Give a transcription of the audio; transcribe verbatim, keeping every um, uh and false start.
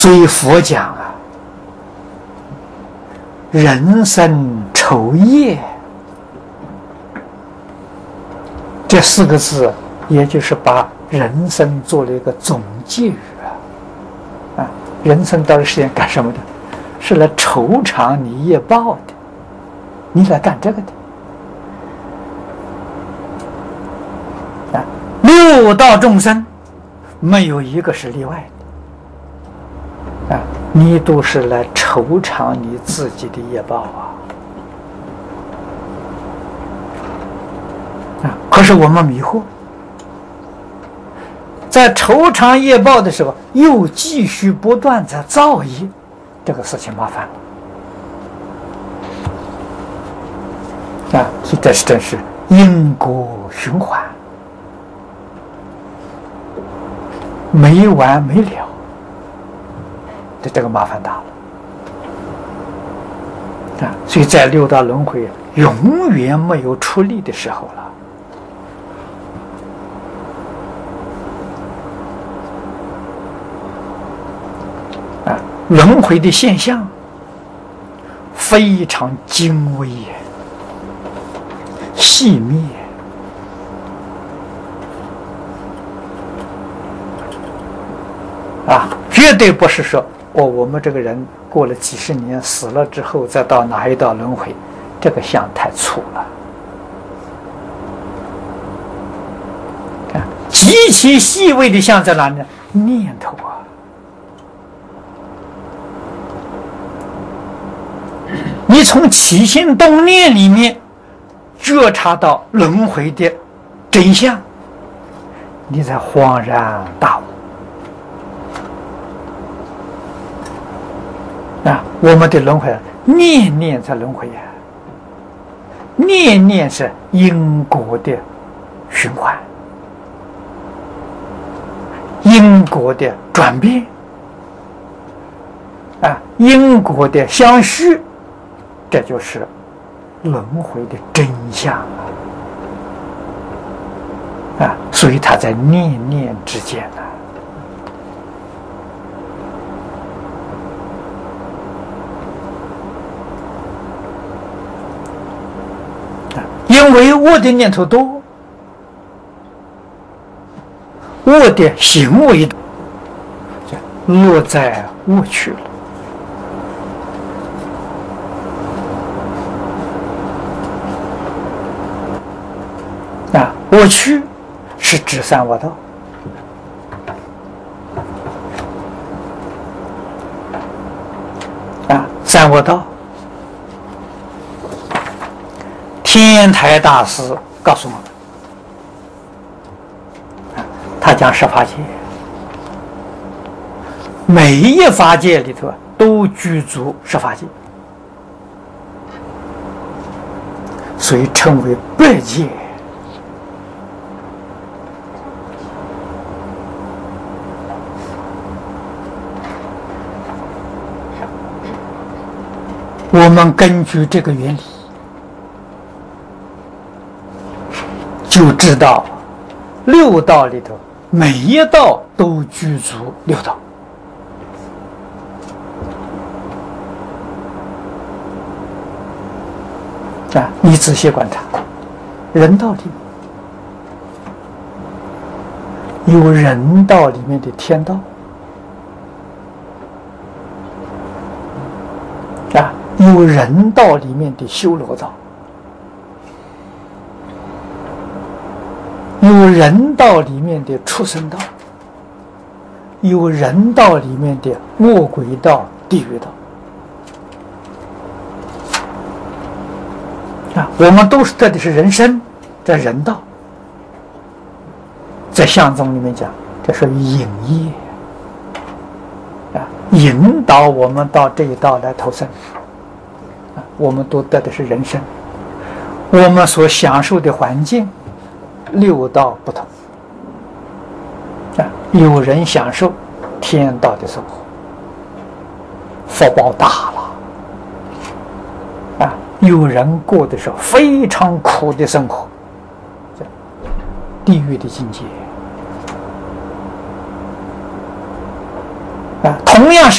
所以佛讲啊，人生愁业这四个字，也就是把人生做了一个总结语啊。啊，人生到底是干什么的？是来酬偿你业报的，你来干这个的。啊，六道众生没有一个是例外的。啊，你都是来酬偿你自己的业报啊！啊，可是我们迷惑，在酬偿业报的时候，又继续不断在造业，这个事情麻烦了啊！所以这是真是因果循环，没完没了。这这个麻烦大了啊！所以在六道轮回永远没有出力的时候了啊！轮回的现象非常精微、细密啊，绝对不是说。哦，我们这个人过了几十年死了之后，再到哪一道轮回，这个相太粗了。啊，极其细微的相在哪里呢？念头啊！你从起心动念里面觉察到轮回的真相，你才恍然大悟。啊，我们的轮回，念念在轮回呀、啊，念念是因果的循环，因果的转变，啊，因果的相续，这就是轮回的真相啊！啊，所以它在念念之间呢、啊。因为我的念头多，我的行为落在我去了。啊，我去是指三恶道，啊，三恶道。天台大师告诉我们，他讲十法界，每一法界里头都具足十法界，所以称为百界。我们根据这个原理，就知道六道里头每一道都具足六道啊！你仔细观察，人道里有人道里面的天道啊，有人道里面的修罗道。有人道里面的畜生道，有人道里面的恶鬼道、地狱道啊！我们都是得的是人身，这人道，在相宗里面讲，这是引业啊，引导我们到这一道来投生啊！我们都得的是人身，我们所享受的环境。六道不同啊，有人享受天道的生活，福报大了啊；有人过的是非常苦的生活，地狱的境界啊。同样是